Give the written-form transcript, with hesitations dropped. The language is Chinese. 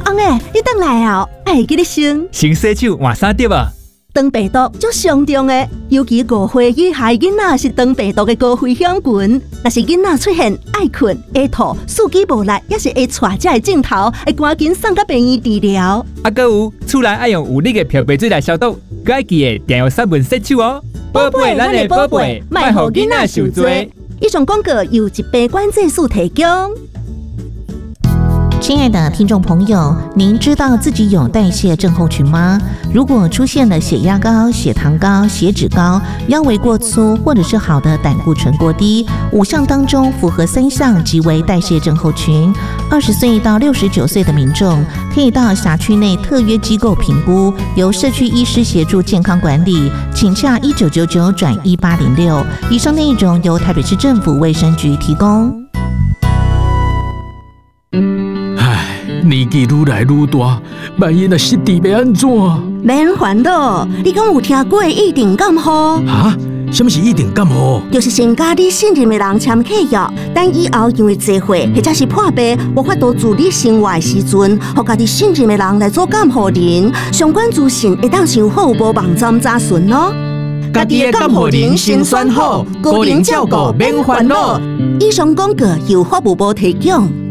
翁诶，你倒来哦，爱记你先洗手换衫对吧？ 肠病毒足严重的，尤其5岁以下囡仔是肠病毒的高危险群。若是囡仔出现爱困、会吐、四肢无力，也是会带这个镜头，会赶紧送到病院治疗。 还有，厝内爱用有力的漂白水来消毒，佮爱记得定用3分洗手哦。宝贝，咱的宝贝，莫互囡仔受罪。 以上广告由一杯关节素提供。 亲爱的听众朋友，您知道自己有代谢症候群吗？如果出现了血压高、血糖高、血脂高、腰围过粗，或者是好的胆固醇过低，5项当中符合3项即为代谢症候群。20岁到69岁的民众可以到辖区内特约机构评估，由社区医师协助健康管理，请洽1999转1806。以上内容由台北市政府卫生局提供。 年纪愈来愈大，万一若失智要安怎？ 免烦恼，你讲有听过一定感冒？ 哈？什么是一定感冒？ 就是先甲你信任的人签契约，等以后因为聚会或者是破病，无法度自理生活的时阵，互家己信任的人来做监护人。相关资讯会当上服务部网站查询哦。 家己的监护人先选好，个人照顾免烦恼。 以上广告由法务部提供。